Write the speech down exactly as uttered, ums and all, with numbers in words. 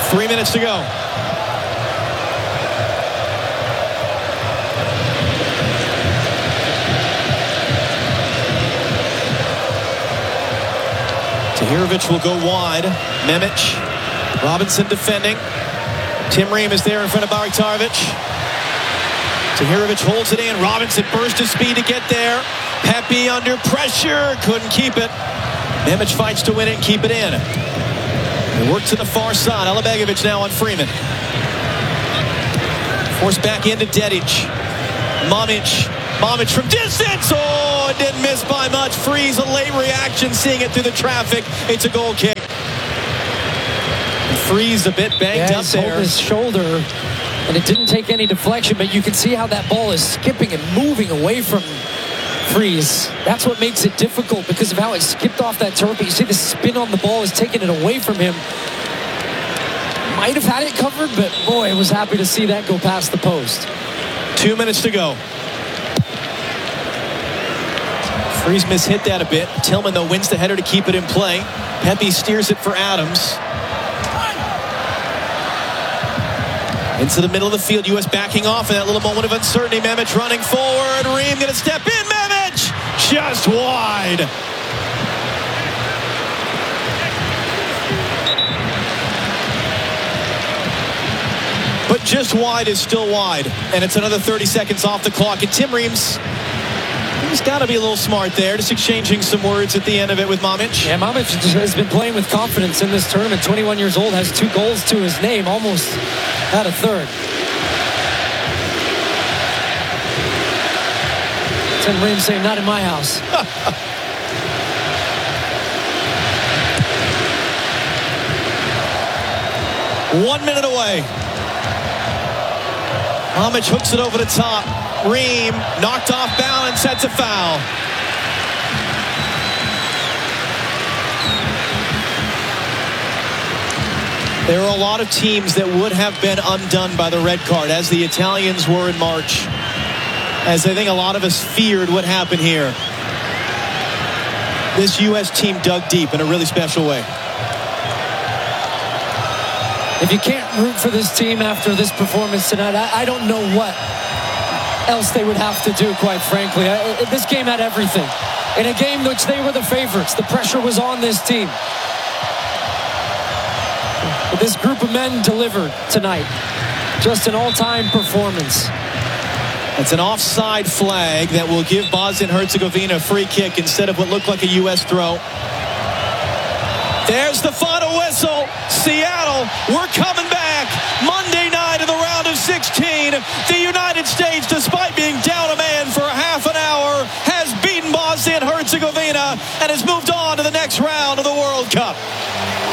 Three minutes to go. Tahirovic will go wide. Memic. Robinson defending. Tim Ream is there in front of Baraktarovic. Tahirovic holds it in. Robinson burst his speed to get there. Pepe under pressure. Couldn't keep it. Memic fights to win it and keep it in. They work to the far side. Alabegovic now on Freeman. Forced back into Dedic. Mamic. Mamic from distance. Oh, it didn't miss by much. Freeze, a late reaction, seeing it through the traffic. It's a goal kick. Freeze a bit banged yeah, up there. His shoulder, and it didn't take any deflection, but you can see how that ball is skipping and moving away from Freeze. That's what makes it difficult because of how it skipped off that turf. You see the spin on the ball is taking it away from him. Might have had it covered, but boy, I was happy to see that go past the post. Two minutes to go. Freeze mishit that a bit. Tillman, though, wins the header to keep it in play. Pepe steers it for Adams. Into the middle of the field. U S backing off in that little moment of uncertainty. Memic running forward. Ream going to step in. Memic just wide. But just wide is still wide. And it's another thirty seconds off the clock. And Tim Reams, he's got to be a little smart there. Just exchanging some words at the end of it with Mamic. Yeah, Mamic has been playing with confidence in this tournament. twenty-one years old, has two goals to his name. Almost had a third. Tim Ream saying, not in my house. One minute away. Mamic hooks it over the top. Ream knocked off balance, sets a foul. There are a lot of teams that would have been undone by the red card, as the Italians were in March. As I think a lot of us feared what happened here. This U S team dug deep in a really special way. If you can't root for this team after this performance tonight, I, I don't know what else they would have to do, quite frankly. I, this game had everything. In a game in which they were the favorites, the pressure was on this team. But this group of men delivered tonight. Just an all-time performance. It's an offside flag that will give Bosnia-Herzegovina a free kick instead of what looked like a U S throw. There's the final whistle. Seattle, we're coming back. Monday night in the round of sixteen. The United States, despite being down a man for a half an hour, has beaten Bosnia-Herzegovina and has moved on to the next round of the World Cup.